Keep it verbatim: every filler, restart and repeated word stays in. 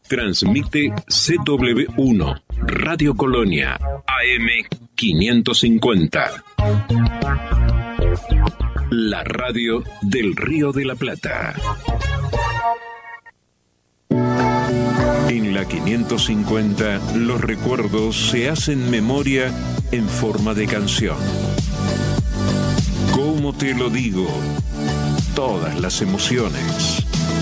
Transmite C W uno, Radio Colonia, A M quinientos cincuenta. La radio del Río de la Plata. En la quinientos cincuenta, los recuerdos se hacen memoria en forma de canción. ¿Cómo te lo digo? Todas las emociones.